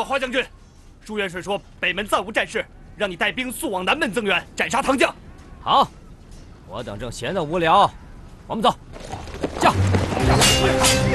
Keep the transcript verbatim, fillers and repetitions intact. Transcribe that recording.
华将军，朱元帅说北门暂无战事，让你带兵速往南门增援，斩杀唐将。 好，我等正闲得无聊，我们走。驾！